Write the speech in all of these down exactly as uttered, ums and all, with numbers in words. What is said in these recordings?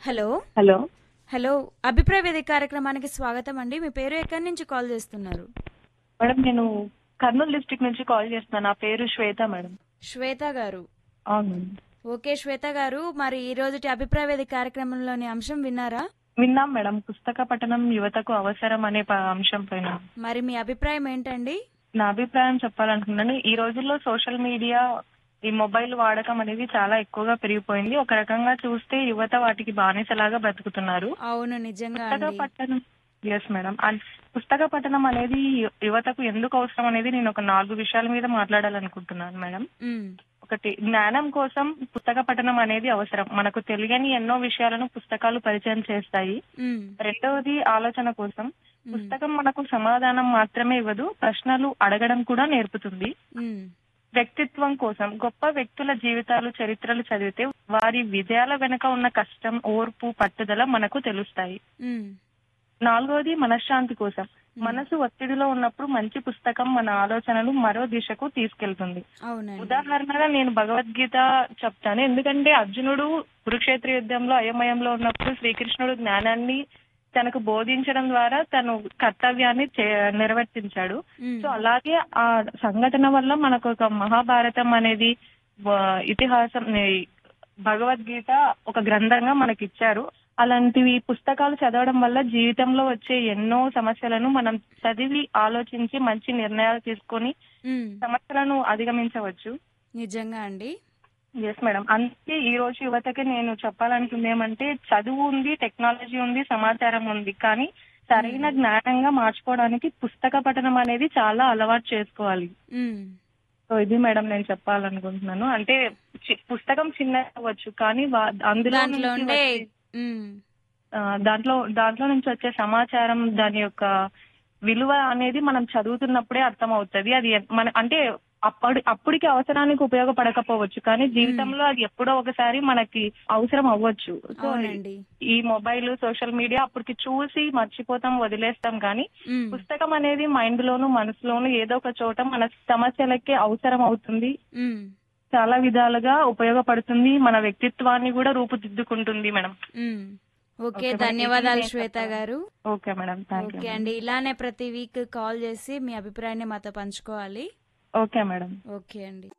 Hello hello hello అభిప్రాయ వేదిక కార్యక్రమానికి స్వాగతం అండి. మీ పేరు ఎక్కడి నుంచి కాల్ చేస్తున్నారు? మేడం, నేను కర్నూలు డిస్ట్రిక్ట్ నుంచి కాల్ చేస్తున్నాను. నా పేరు శ్వేత మేడం. శ్వేత గారు. అవును. ఓకే శ్వేత గారు, మరి ఈ రోజుటి అభిప్రాయ వేదిక కార్యక్రమంలోని అంశం విన్నారా? విన్నాం మేడం. పుస్తక పఠనం యువతకు అవసరం అనే ప- అంశం పైన మరి మీ అభిప్రాయం ఏంటండి? నా అభిప్రాయం చెప్పాలనుకున్నాను. ఈ రోజుల్లో సోషల్ మీడియా, ఈ మొబైల్ వాడకం అనేది చాలా ఎక్కువగా పెరిగిపోయింది. ఒక రకంగా చూస్తే యువత వాటికి బానిసలాగా బ్రతుకుతున్నారు. అవును, నిజంగా పుస్తక అండి. పఠనం ఎస్ మేడం. అండ్ పుస్తక పఠనం అనేది యు- యువతకు ఎందుకు అవసరం అనేది నేను ఒక నాలుగు విషయాల మీద మాట్లాడాలనుకుంటున్నాను మేడం. ఉమ్, ఒకటి, జ్ఞానం కోసం పుస్తక పఠనం అనేది అవసరం. మనకు తెలియని ఎన్నో విషయాలను పుస్తకాలు పరిచయం చేస్తాయి. ఉమ్, రెండవది, ఆలోచన కోసం. ఉమ్, పుస్తకం మనకు సమాధానం మాత్రమే ఇవ్వదు, ప్రశ్నలు అడగడం కూడా నేర్పుతుంది. ఉమ్, వ్యక్తిత్వం కోసం. గొప్ప వ్యక్తుల జీవితాలు, చరిత్రలు చదివితే వారి విజయాల వెనుక ఉన్న కష్టం, ఓర్పు, పట్టుదల మనకు తెలుస్తాయి. ఉమ్, నాలుగవది, మనశ్శాంతి కోసం. మనసు ఒత్తిడిలో ఉన్నప్పుడు మంచి పుస్తకం మన ఆలోచనలు మరో దిశకు తీసుకెళ్తుంది. అవునండి. ఉదాహరణగా నేను భగవద్గీత చెప్తాను. ఎందుకంటే అర్జునుడు కురుక్షేత్ర యుద్ధంలో అయోమయంలో ఉన్నప్పుడు శ్రీకృష్ణుడు జ్ఞానాన్ని తనకు బోధించడం ద్వారా తను కర్తవ్యాన్ని చే- నిర్వర్తించాడు. ఉమ్, సో అలాగే ఆ సంఘటన వల్ల మనకు ఒక మహాభారతం అనేది వ- ఇతిహాసం, ఈ భగవద్గీత ఒక గ్రంథంగా మనకి ఇచ్చారు. అలాంటివి పుస్తకాలు చదవడం వల్ల జీవితంలో వచ్చే ఎన్నో సమస్యలను మనం చదివి ఆలోచించి మంచి నిర్ణయాలు తీసుకొని ఉమ్, సమస్యలను అధిగమించవచ్చు. నిజంగా అండి. Yes madam. అందుకే ఈ రోజు యువతకి నేను చెప్పాలనుకుంది ఏమంటే, చదువు ఉంది, టెక్నాలజీ ఉంది, సమాచారం ఉంది, కానీ సరైన జ్ఞానంగా మార్చుకోవడానికి పుస్తక పఠనం అనేది చాలా అలవాటు చేసుకోవాలి. ఉమ్, సో ఇది మేడం నేను చెప్పాలనుకుంటున్నాను. అంటే చి- పుస్తకం చిన్న అవ్వచ్చు, కానీ వా- అందులో దాంట్లో నుంచి ఉండే వచ్చే- ఉమ్, ఆ, దాంట్లో దాంట్లో నుంచి వచ్చే సమాచారం, దాని యొక్క విలువ అనేది మనం చదువుతున్నప్పుడే అర్థం అవుతుంది. అది ఎ- మన అంటే అప్పటి అప్పటికి అవసరానికి ఉపయోగపడకపోవచ్చు, కానీ జీవితంలో అది ఎప్పుడో ఒకసారి మనకి అవసరం అవ్వచ్చు. సో అవునండి. ఈ మొబైల్, సోషల్ మీడియా అప్పటికి చూసి మర్చిపోతాం, వదిలేస్తాం. కానీ ఉమ్, పుస్తకం అనేది మైండ్ లోను, మనసులోను ఏదో ఒక చోట మన సమస్యలకి అవసరం అవుతుంది. ఉమ్, చాలా విధాలుగా ఉపయోగపడుతుంది. మన వ్యక్తిత్వాన్ని కూడా రూపుదిద్దుకుంటుంది మేడం. ఉమ్. Okay, okay madam. ధన్యవాదాలు ఇది నేను శ్వేత చెప్పాలి. గారు. Okay madam, thank you okay అండి, ఇలానే ప్రతి వీక్ కాల్ చేసి మీ అభిప్రాయాన్ని మాతో పంచుకోవాలి. Okay madam. ఓకే అండి.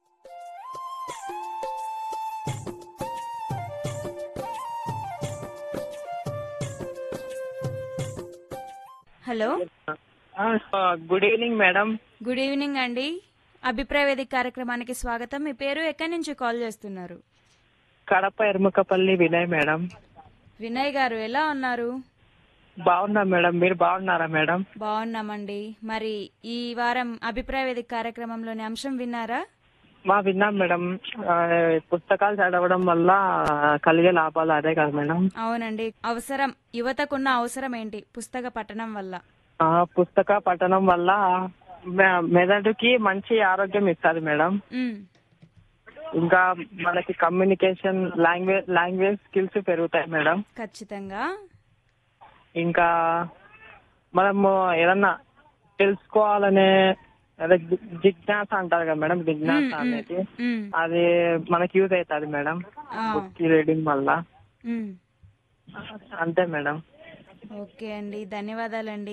Hello good evening madam. Good evening అండి. అభిప్రాయ వేదిక కార్యక్రమానికి స్వాగతం. మీ పేరు ఎక్కడి నుంచి కాల్ చేస్తున్నారు? కడప ఎర్మకపల్లి వినయ్ మేడం. వినయ్ గారు, ఎలా ఉన్నారు? బాగున్నా మేడం, మీరు బాగున్నారా మేడం? బాగున్నామండి. మరి ఈ వారం అభిప్రాయ వేదిక కార్యక్రమంలోని అంశం విన్నారా? మా విన్నాం మేడం. ఆ, పుస్తకాలు చదవడం వల్ల కలిగే లాభాలు అదే కదా మేడం. అవునండి, అవసరం, యువతకున్న అవసరం ఏంటి పుస్తక పఠనం వల్ల? ఆ, పుస్తక పఠనం వల్ల మె- మెదడుకి మంచి ఆరోగ్యం ఇస్తుంది మేడం. ఉమ్, ఇంకా మనకి కమ్యూనికేషన్, లాంగ్వేజ్ లాంగ్వేజ్ స్కిల్స్ పెరుగుతాయి మేడం. ఖచ్చితంగా. ఇంకా మనము ఏదన్నా తెలుసుకోవాలనే అదే జి- జిజ్ఞాస అంటారు కదా మేడం, జిజ్ఞాస ఉమ్, అనేది ఉమ్, అది మనకి యూజ్ అవుతుంది మేడం ఆ, బుక్ రీడింగ్ వల్ల. ఉమ్. అంతే మేడం. ఓకే అండి, ధన్యవాదాలండి.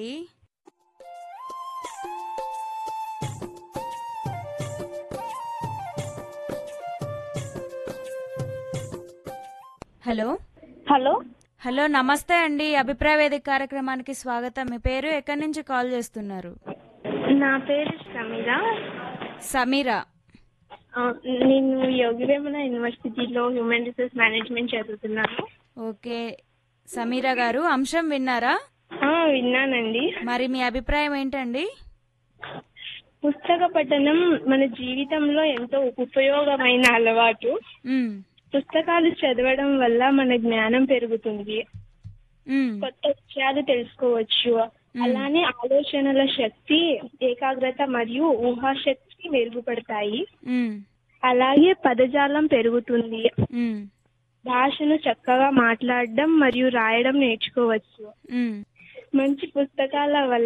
హలో హలో, హలో నమస్తే అండి. అభిప్రాయ వేదిక కార్యక్రమానికి స్వాగతం. మీ పేరు ఎక్కడి నుంచి కాల్ చేస్తున్నారు? నా పేరు సమీర. సమీరా. ఆ, నేను యోగివేమన యూనివర్సిటీలో హ్యూమన్ రిసోర్స్ మేనేజ్మెంట్ చదువుతున్నాను. ఓకే సమీరా గారు, అంశం విన్నారా? ఆ, విన్నానండి. మరి మీ అభిప్రాయం ఏంటండి? పుస్తక పఠనం మన జీవితంలో ఎంతో ఉపయోగమైన అలవాటు. ఉమ్, పుస్తకాలు చదవడం వల్ల మన జ్ఞానం పెరుగుతుంది, ఉమ్, కొత్త విషయాలు తెలుసుకోవచ్చు. అలానే ఆలోచనల శక్తి, ఏకాగ్రత మరియు ఊహాశక్తి మెరుగుపడతాయి. ఉమ్, అలాగే పదజాలం పెరుగుతుంది. ఉమ్, భాషను చక్కగా మాట్లాడడం మరియు రాయడం నేర్చుకోవచ్చు. ఉమ్. మంచి పుస్తకాల వల్ల